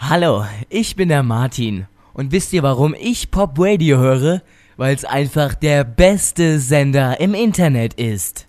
Hallo, ich bin der Martin. Und wisst ihr, warum ich Pop Radio höre? Weil es einfach der beste Sender im Internet ist.